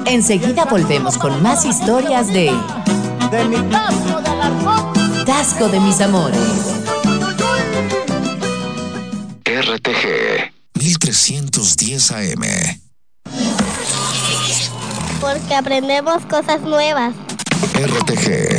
Enseguida volvemos con más historias de mi Tasco de Alarcón. Tasco de mis amores. RTG 1310 AM. Porque aprendemos cosas nuevas. RTG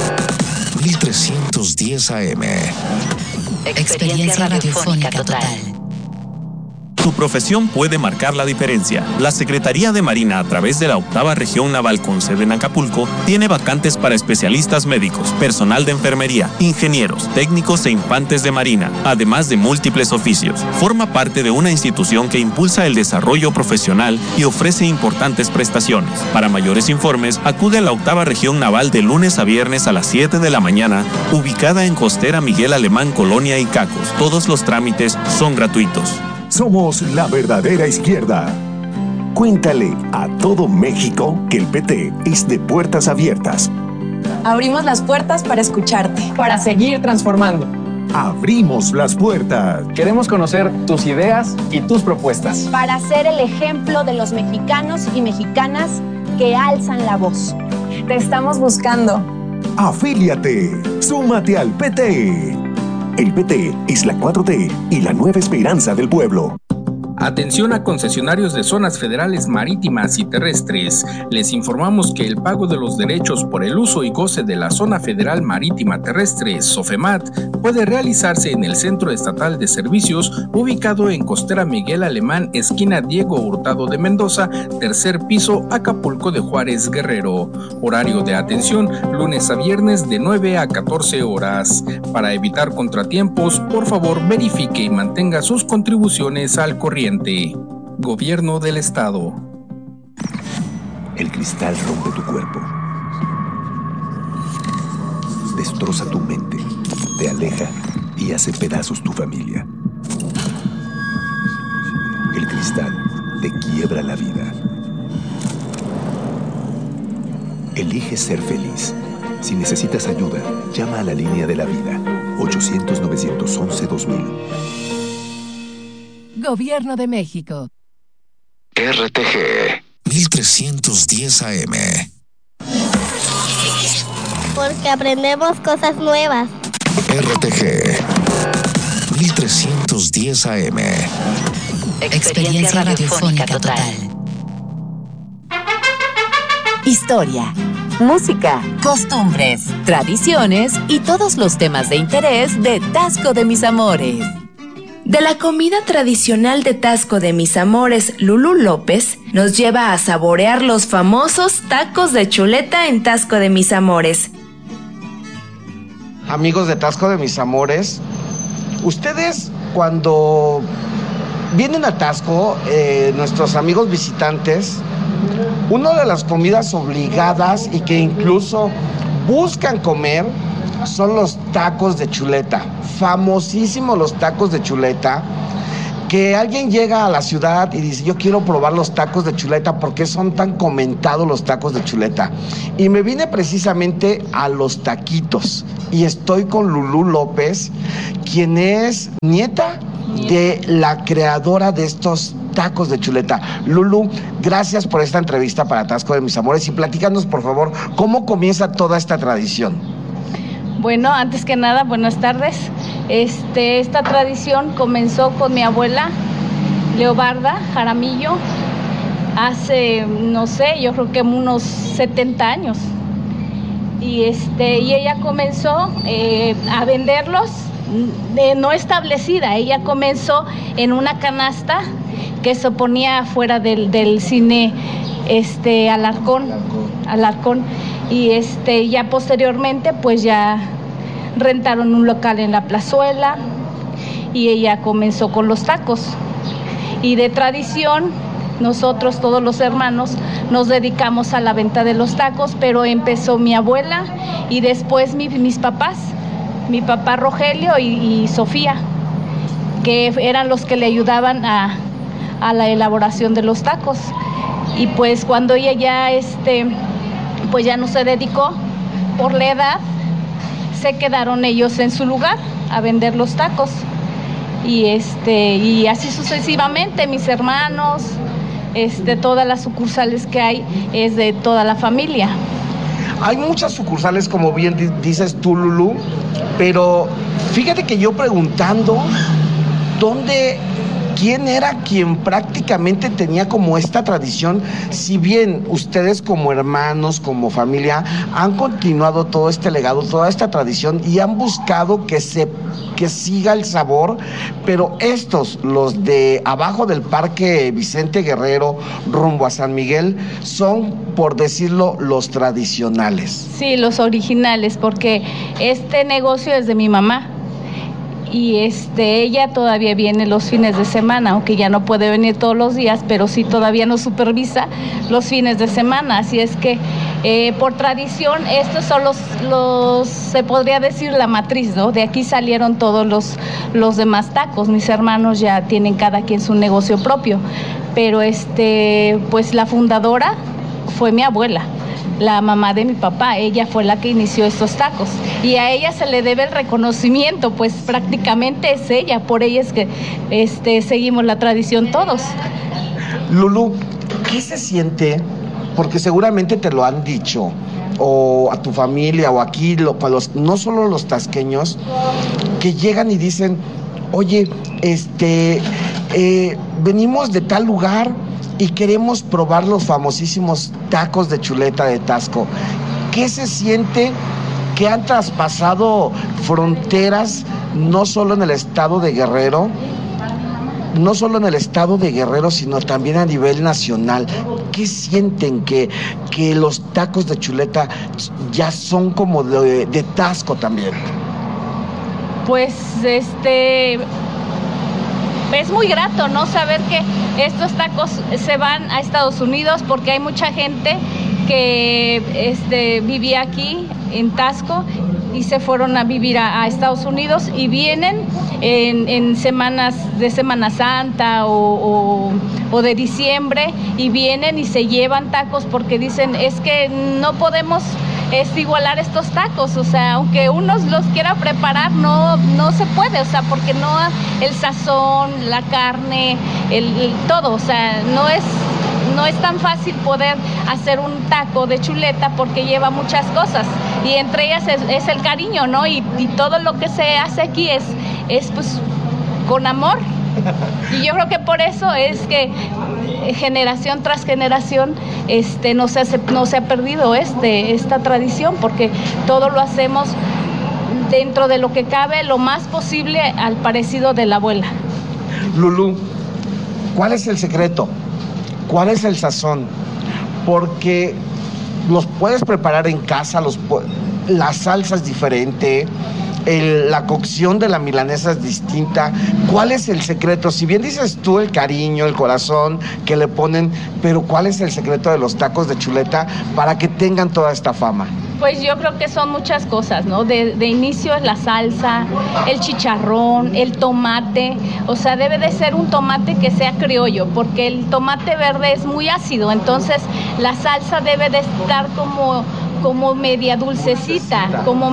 1310 AM. Experiencia radiofónica total. Tu profesión puede marcar la diferencia. La Secretaría de Marina, a través de la 8ª Región Naval con sede en Acapulco, tiene vacantes para especialistas médicos, personal de enfermería, ingenieros, técnicos e infantes de Marina, además de múltiples oficios. Forma parte de una institución que impulsa el desarrollo profesional y ofrece importantes prestaciones. Para mayores informes, acude a la 8ª Región Naval de lunes a viernes a las 7 de la mañana, ubicada en Costera Miguel Alemán, Colonia Icacos. Todos los trámites son gratuitos. Somos la verdadera izquierda. Cuéntale a todo México que el PT es de puertas abiertas. Abrimos las puertas para escucharte, para seguir transformando. Abrimos las puertas. Queremos conocer tus ideas y tus propuestas. Para ser el ejemplo de los mexicanos y mexicanas que alzan la voz. Te estamos buscando. Afíliate. Súmate al PT. El PT es la 4T y la nueva esperanza del pueblo. Atención a concesionarios de zonas federales marítimas y terrestres. Les informamos que el pago de los derechos por el uso y goce de la zona federal marítima terrestre, SOFEMAT, puede realizarse en el Centro Estatal de Servicios, ubicado en Costera Miguel Alemán, esquina Diego Hurtado de Mendoza, tercer piso, Acapulco de Juárez, Guerrero. Horario de atención, lunes a viernes de 9 a 14 horas. Para evitar contratiempos, por favor verifique y mantenga sus contribuciones al corriente. Gobierno del Estado. El cristal rompe tu cuerpo. Destroza tu mente. Te aleja y hace pedazos tu familia. El cristal te quiebra la vida. Elige ser feliz. Si necesitas ayuda, llama a la línea de la vida. 800-911-2000. Gobierno de México. RTG 1310 AM. Porque aprendemos cosas nuevas. RTG 1310 AM. Experiencia radiofónica total. Historia, música, costumbres, tradiciones y todos los temas de interés de Tasco de mis amores. De la comida tradicional de Tasco de mis amores, Lulú López nos lleva a saborear los famosos tacos de chuleta en Tasco de mis amores. Amigos de Tasco de mis amores, ustedes cuando vienen a Tasco, nuestros amigos visitantes, una de las comidas obligadas y que incluso buscan comer son los tacos de chuleta. Famosísimos los tacos de chuleta, que alguien llega a la ciudad y dice: yo quiero probar los tacos de chuleta, porque son tan comentados los tacos de chuleta. Y me vine precisamente a los taquitos y estoy con Lulú López, quien es nieta de la creadora de estos tacos de chuleta. Lulú, gracias por esta entrevista para Tasco de mis amores, y platícanos por favor cómo comienza toda esta tradición. Bueno, antes que nada, buenas tardes. Esta tradición comenzó con mi abuela, Leobarda Jaramillo, hace, no sé, yo creo que unos 70 años. Y ella comenzó a venderlos, no establecida. Ella comenzó en una canasta que se ponía afuera del cine Alarcón. Y ya posteriormente pues ya rentaron un local en la plazuela y ella comenzó con los tacos. Y de tradición, nosotros todos los hermanos nos dedicamos a la venta de los tacos, pero empezó mi abuela y después mis papás, mi papá Rogelio y Sofía, que eran los que le ayudaban a la elaboración de los tacos. Y pues cuando ella ya pues ya no se dedicó por la edad, se quedaron ellos en su lugar a vender los tacos. Y así sucesivamente mis hermanos, todas las sucursales que hay es de toda la familia. Hay muchas sucursales, como bien dices tú, Lulú, pero fíjate que yo preguntando quién era quien prácticamente tenía como esta tradición, si bien ustedes como hermanos, como familia, han continuado todo este legado, toda esta tradición y han buscado que siga el sabor, pero los de abajo del Parque Vicente Guerrero, rumbo a San Miguel, son, por decirlo, los tradicionales. Sí, los originales, porque este negocio es de mi mamá. Y ella todavía viene los fines de semana, aunque ya no puede venir todos los días, pero sí todavía nos supervisa los fines de semana. Así es que por tradición estos son los se podría decir la matriz, ¿no? De aquí salieron todos los demás tacos. Mis hermanos ya tienen cada quien su negocio propio, pero pues la fundadora fue mi abuela, la mamá de mi papá. Ella fue la que inició estos tacos y a ella se le debe el reconocimiento, pues prácticamente es ella, por ella es que seguimos la tradición todos. Lulú, ¿qué se siente? Porque seguramente te lo han dicho, o a tu familia, o aquí, no solo los tasqueños, que llegan y dicen, oye, venimos de tal lugar y queremos probar los famosísimos tacos de chuleta de Taxco. ¿Qué se siente que han traspasado fronteras, no solo en el estado de Guerrero, sino también a nivel nacional? ¿Qué sienten que los tacos de chuleta ya son como de Taxco también? Pues es muy grato, ¿no? Saber que estos tacos se van a Estados Unidos, porque hay mucha gente que vivía aquí en Taxco y se fueron a vivir a Estados Unidos y vienen en semanas de Semana Santa o de diciembre, y vienen y se llevan tacos porque dicen, es que no podemos igualar estos tacos, o sea, aunque uno los quiera preparar, no se puede, o sea, porque no, el sazón, la carne, todo, o sea, no es tan fácil poder hacer un taco de chuleta porque lleva muchas cosas, y entre ellas es el cariño, ¿no? Y todo lo que se hace aquí es pues con amor. Y yo creo que por eso es que generación tras generación no se ha perdido esta tradición, porque todo lo hacemos dentro de lo que cabe, lo más posible al parecido de la abuela. Lulú, ¿cuál es el secreto? ¿Cuál es el sazón? Porque los puedes preparar en casa, la salsa es diferente, la cocción de la milanesa es distinta. ¿Cuál es el secreto? Si bien dices tú el cariño, el corazón que le ponen, pero ¿cuál es el secreto de los tacos de chuleta para que tengan toda esta fama? Pues yo creo que son muchas cosas, ¿no? De inicio es la salsa, el chicharrón, el tomate. O sea, debe de ser un tomate que sea criollo, porque el tomate verde es muy ácido. Entonces la salsa debe de estar como media dulcecita,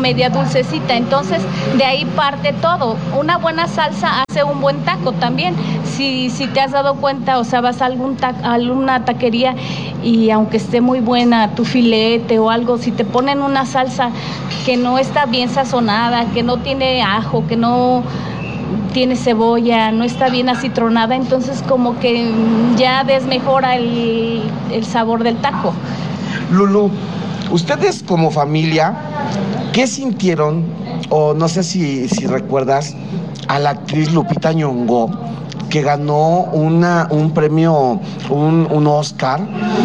entonces de ahí parte todo. Una buena salsa hace un buen taco también. Si te has dado cuenta, o sea, vas a alguna taquería y aunque esté muy buena tu filete o algo, si te ponen una salsa que no está bien sazonada, que no tiene ajo, que no tiene cebolla, no está bien acitronada, entonces como que ya desmejora el sabor del taco. Lulú, ustedes como familia, ¿qué sintieron? O no sé si recuerdas a la actriz Lupita Nyong'o, que ganó un premio, un Oscar.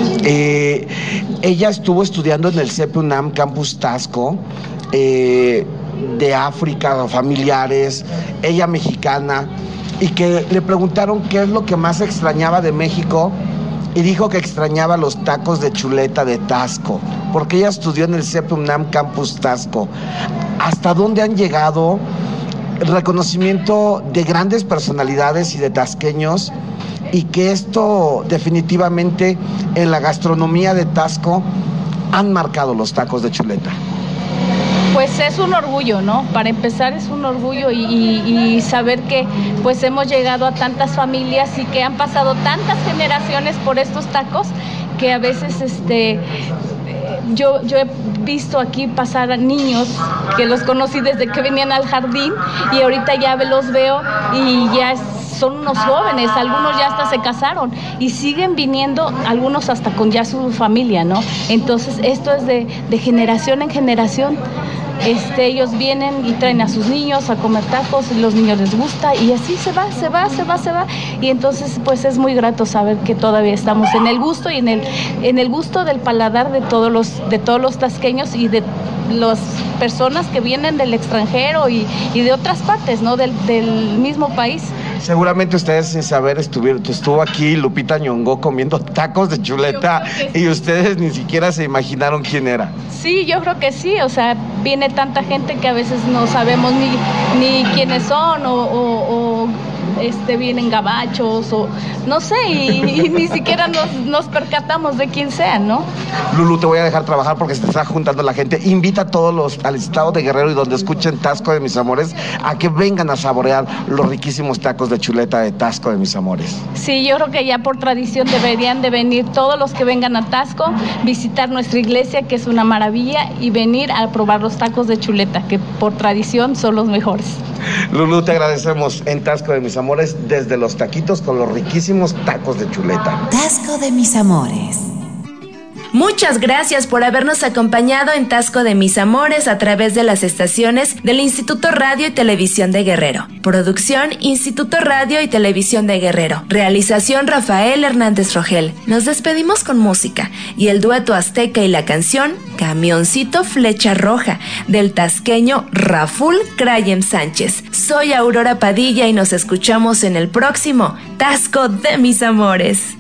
Ella estuvo estudiando en el CEP-UNAM Campus Taxco, de África, familiares, ella mexicana, y que le preguntaron qué es lo que más extrañaba de México, y dijo que extrañaba los tacos de chuleta de Taxco, porque ella estudió en el CEP-UNAM Campus Taxco. ¿Hasta dónde han llegado? El reconocimiento de grandes personalidades y de tasqueños, y que esto definitivamente en la gastronomía de Taxco han marcado los tacos de chuleta. Pues es un orgullo, ¿no? Para empezar es un orgullo y saber que pues hemos llegado a tantas familias y que han pasado tantas generaciones por estos tacos que a veces yo he visto aquí pasar a niños que los conocí desde que venían al jardín y ahorita ya los veo y ya son unos jóvenes, algunos ya hasta se casaron y siguen viniendo, algunos hasta con ya su familia, ¿no? Entonces esto es de generación en generación. Ellos vienen y traen a sus niños a comer tacos, los niños les gusta y así se va. Y entonces pues es muy grato saber que todavía estamos en el gusto y en el gusto del paladar de todos los tasqueños y de las personas que vienen del extranjero y de otras partes, ¿no? Del mismo país. Seguramente ustedes sin saber estuvo aquí Lupita Nyong'o comiendo tacos de chuleta y ustedes ni siquiera se imaginaron quién era. Sí, yo creo que sí, o sea, viene tanta gente que a veces no sabemos ni quiénes son o vienen gabachos o no sé y ni siquiera nos percatamos de quién sean, ¿no? Lulu, te voy a dejar trabajar porque se te está juntando la gente. Invita a todos al estado de Guerrero y donde escuchen Tasco de Mis Amores a que vengan a saborear los riquísimos tacos de chuleta de Tasco de Mis Amores. Sí, yo creo que ya por tradición deberían de venir todos los que vengan a Tasco, visitar nuestra iglesia que es una maravilla y venir a probar los tacos de chuleta que por tradición son los mejores. Lulu, te agradecemos en Tasco de Mis Amores desde los taquitos con los riquísimos tacos de chuleta. Tasco de Mis Amores. Muchas gracias por habernos acompañado en Tasco de Mis Amores a través de las estaciones del Instituto Radio y Televisión de Guerrero. Producción Instituto Radio y Televisión de Guerrero. Realización Rafael Hernández Rogel. Nos despedimos con música y el dueto azteca y la canción Camioncito Flecha Roja del tasqueño Raful Crayem Sánchez. Soy Aurora Padilla y nos escuchamos en el próximo Tasco de Mis Amores.